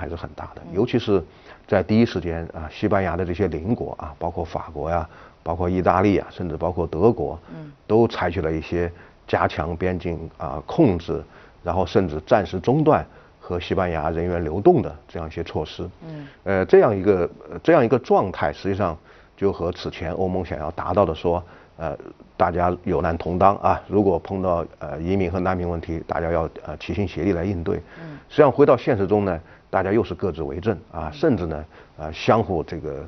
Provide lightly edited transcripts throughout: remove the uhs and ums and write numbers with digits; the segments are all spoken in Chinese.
还是很大的，尤其是在第一时间啊，西班牙的这些邻国啊，包括法国呀，包括意大利啊，甚至包括德国，都采取了一些加强边境啊控制，然后甚至暂时中断和西班牙人员流动的这样一些措施。这样一个状态，实际上就和此前欧盟想要达到的说，大家有难同当啊，如果碰到移民和难民问题，大家要齐心协力来应对。实际上回到现实中呢，大家又是各自为政啊，甚至呢相互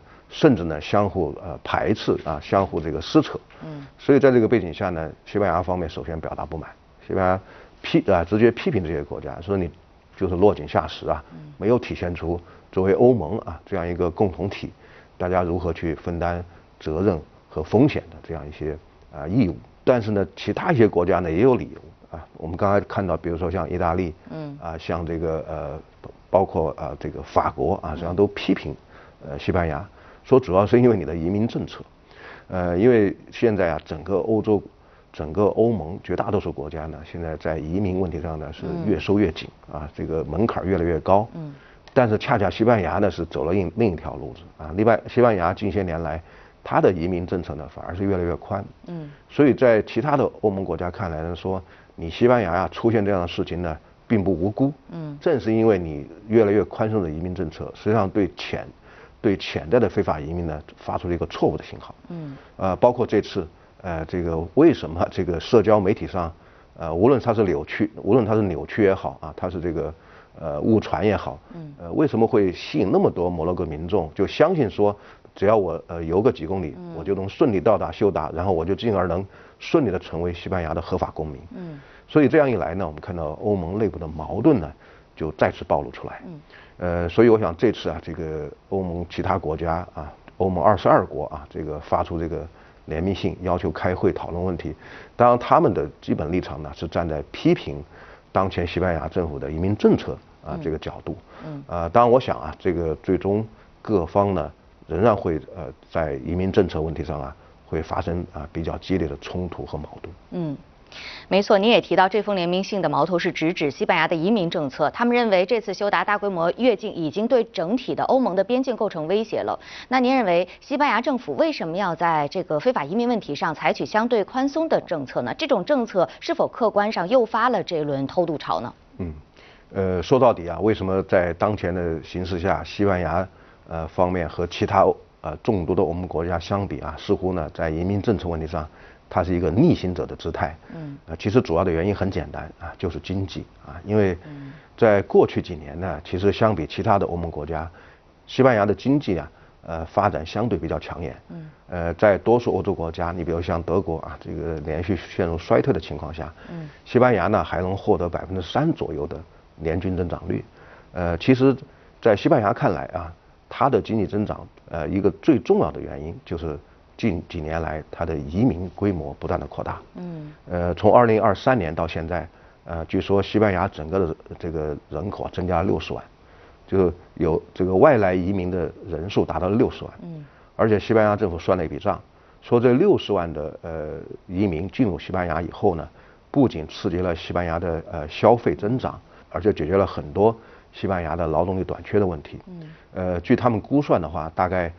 排斥啊，相互这个撕扯。所以在这个背景下呢，西班牙方面首先表达不满，西班牙直接批评这些国家，说你就是落井下石啊，没有体现出作为欧盟啊这样一个共同体，大家如何去分担责任和风险的这样一些义务。但是呢，其他一些国家呢也有理由啊。我们刚才看到，比如说像意大利，像这个包括这个法国啊，实际上都批评西班牙，说主要是因为你的移民政策。因为现在啊，整个欧盟绝大多数国家呢，现在在移民问题上呢是越收越紧啊，这个门槛越来越高。但是恰恰西班牙呢是走了另一条路子啊。西班牙近些年来，它的移民政策呢反而是越来越宽。所以在其他的欧盟国家看来呢，说你西班牙出现这样的事情呢，并不无辜。正是因为你越来越宽松的移民政策，实际上对潜在的非法移民呢发出了一个错误的信号。包括这次这个为什么这个社交媒体上无论它是扭曲也好啊，它是这个误传也好，为什么会吸引那么多摩洛哥民众就相信说，只要我游个几公里，我就能顺利到达休达，然后我就进而能顺利的成为西班牙的合法公民。所以这样一来呢，我们看到欧盟内部的矛盾呢就再次暴露出来。所以我想这次啊，这个欧盟其他国家啊，欧盟22国啊，这个发出这个联名信，要求开会讨论问题。当然，他们的基本立场呢是站在批评当前西班牙政府的移民政策啊这个角度。当然我想啊，这个最终各方呢仍然会在移民政策问题上啊会发生比较激烈的冲突和矛盾。 没错，您也提到这封联名信的矛头是直指西班牙的移民政策，他们认为这次休达大规模越境已经对整体的欧盟的边境构成威胁了。那您认为西班牙政府为什么要在这个非法移民问题上采取相对宽松的政策呢？这种政策是否客观上诱发了这轮偷渡潮呢？ 说到底啊，为什么在当前的形势下，西班牙方面和其他众多的欧盟国家相比啊，似乎呢在移民政策问题上，它是一个逆行者的姿态。其实主要的原因很简单啊，就是经济啊，因为在过去几年呢，其实相比其他的欧盟国家，西班牙的经济啊，发展相对比较抢眼。在多数欧洲国家，你比如像德国啊，这个连续陷入衰退的情况下，西班牙呢还能获得3%左右的年均增长率。其实，在西班牙看来啊，它的经济增长一个最重要的原因就是近几年来它的移民规模不断的扩大。从2023年到现在，据说西班牙整个的这个人口增加了60万，就有这个外来移民的人数达到了60万。而且西班牙政府算了一笔账，说这60万的移民进入西班牙以后呢，不仅刺激了西班牙的消费增长，而且解决了很多西班牙的劳动力短缺的问题。据他们估算的话，大概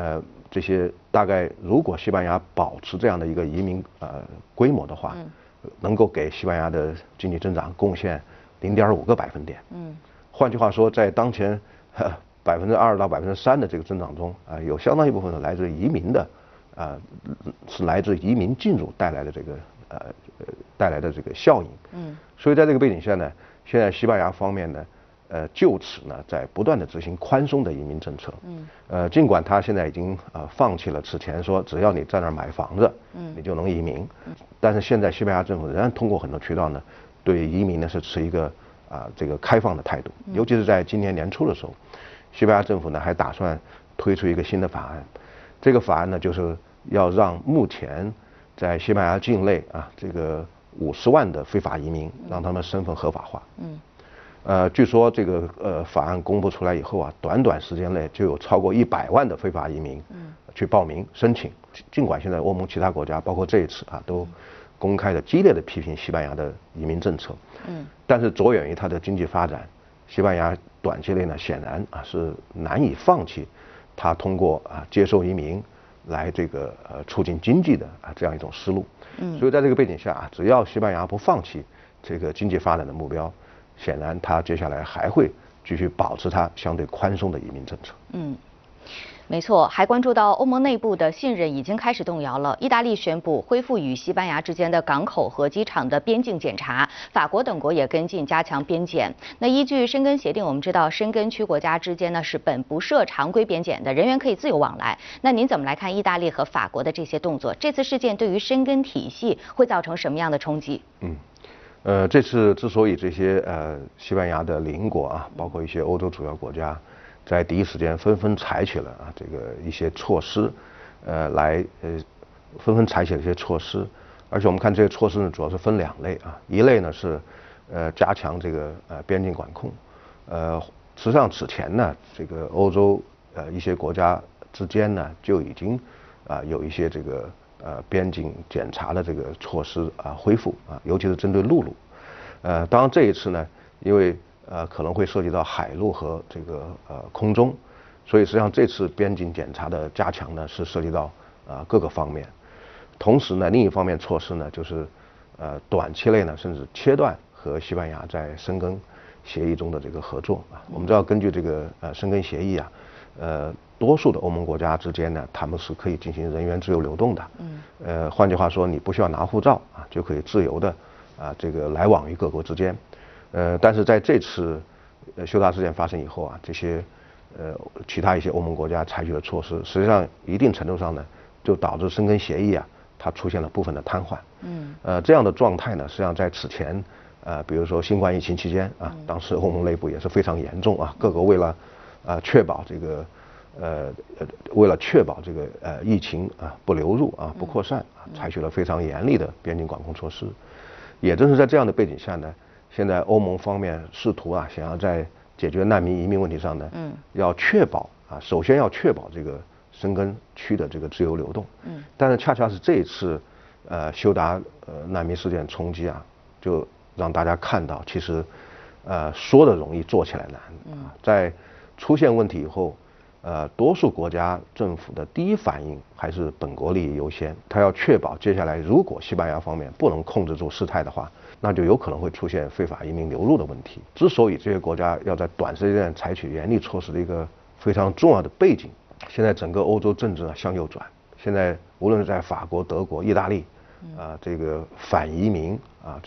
如果西班牙保持这样的一个移民规模的话，能够给西班牙的经济增长贡献0.5个百分点。换句话说，在当前2%到3%的这个增长中有相当一部分是来自移民的，是来自移民进入带来的这个效应。所以在这个背景下呢，现在西班牙方面呢，就此呢在不断的执行宽松的移民政策。尽管他现在已经放弃了此前说只要你在那儿买房子，你就能移民，但是现在西班牙政府仍然通过很多渠道呢，对移民呢是持一个这个开放的态度。尤其是在今年年初的时候，西班牙政府呢还打算推出一个新的法案。这个法案呢就是要让目前在西班牙境内这个50万的非法移民让他们身份合法化。据说这个法案公布出来以后短短时间内就有超过100万的非法移民去报名申请。尽管现在欧盟其他国家包括这一次都公开的激烈的批评西班牙的移民政策，但是着眼于它的经济发展，西班牙短期内呢，显然是难以放弃他通过接收移民来这个促进经济的这样一种思路。所以在这个背景下只要西班牙不放弃这个经济发展的目标，显然他接下来还会继续保持它相对宽松的移民政策。 没错，还关注到欧盟内部的信任已经开始动摇了。意大利宣布恢复与西班牙之间的港口和机场的边境检查，法国等国也跟进加强边检。那依据申根协定，我们知道申根区国家之间呢是本不设常规边检的，人员可以自由往来。那您怎么来看意大利和法国的这些动作？这次事件对于申根体系会造成什么样的冲击？ 这次之所以这些西班牙的邻国包括一些欧洲主要国家，在第一时间纷纷采取了这个一些措施，纷纷采取了一些措施，而且我们看这些措施呢，主要是分2类一类呢是加强这个边境管控，实际上此前呢，这个欧洲一些国家之间呢就已经有一些这个边境检查的这个措施恢复尤其是针对陆路，当然这一次呢，因为可能会涉及到海路和这个空中，所以实际上这次边境检查的加强呢是涉及到各个方面。同时呢，另一方面措施呢就是短期内呢甚至切断和西班牙在申根协议中的这个合作我们知道根据这个申根协议多数的欧盟国家之间呢，他们是可以进行人员自由流动的。换句话说，你不需要拿护照就可以自由的这个来往于各国之间。但是在这次休达事件发生以后这些其他一些欧盟国家采取的措施，实际上一定程度上呢，就导致申根协议它出现了部分的瘫痪。这样的状态呢，实际上在此前比如说新冠疫情期间当时欧盟内部也是非常严重各国为了确保这个疫情不流入不扩散采取了非常严厉的边境管控措施。也正是在这样的背景下呢，现在欧盟方面试图想要在解决难民移民问题上呢，要确保首先要确保这个申根区的这个自由流动。但是恰恰是这一次休达难民事件冲击就让大家看到，其实说的容易做起来难在出现问题以后，多数国家政府的第一反应还是本国利益优先，他要确保接下来如果西班牙方面不能控制住事态的话，那就有可能会出现非法移民流入的问题。之所以这些国家要在短时间内采取严厉措施的一个非常重要的背景，现在整个欧洲政治向右转，现在无论是在法国、德国、意大利，这个反移民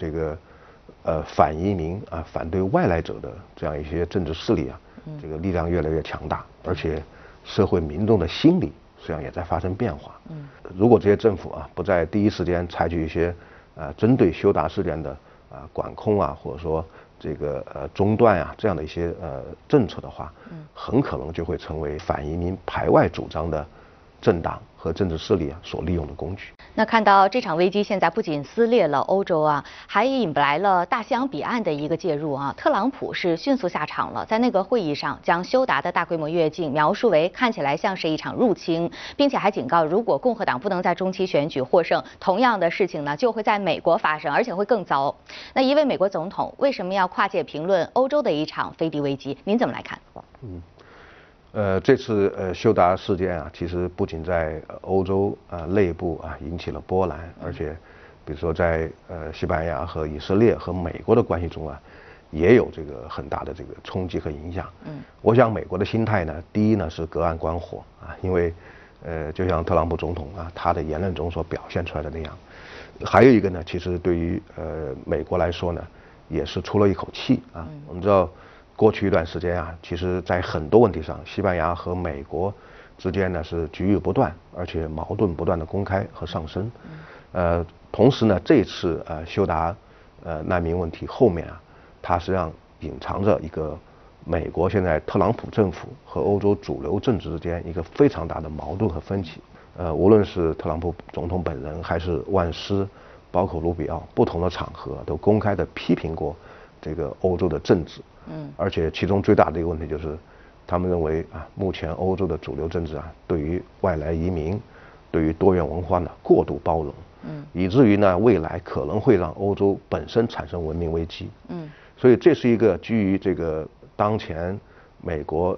反对外来者的这样一些政治势力这个力量越来越强大，而且社会民众的心理实际上也在发生变化。如果这些政府不在第一时间采取一些针对休达事件的管控或者说这个中断这样的一些政策的话，很可能就会成为反移民排外主张的政党和政治势力所利用的工具。 那看到这场危机现在不仅撕裂了欧洲还引来了大西洋彼岸的一个介入特朗普是迅速下场了，在那个会议上将休达的大规模越境描述为看起来像是一场入侵，并且还警告，如果共和党不能在中期选举获胜，同样的事情呢就会在美国发生，而且会更糟。那一位美国总统为什么要跨界评论欧洲的一场飞地危机？您怎么来看？ 这次休达事件其实不仅在欧洲内部引起了波澜，而且比如说在西班牙和以色列和美国的关系中也有这个很大的这个冲击和影响。我想美国的心态呢，第一呢是隔岸观火因为就像特朗普总统他的言论中所表现出来的那样，还有一个呢，其实对于美国来说呢，也是出了一口气我们知道。过去一段时间其实在很多问题上，西班牙和美国之间呢是局域不断，而且矛盾不断的公开和上升。同时呢，这次休达难民问题后面它实际上隐藏着一个美国现在特朗普政府和欧洲主流政治之间一个非常大的矛盾和分歧。无论是特朗普总统本人，还是万斯，包括卢比奥，不同的场合都公开的批评过这个欧洲的政治。而且其中最大的一个问题就是，他们认为目前欧洲的主流政治对于外来移民，对于多元文化呢过度包容，以至于呢未来可能会让欧洲本身产生文明危机。所以这是一个基于这个当前美国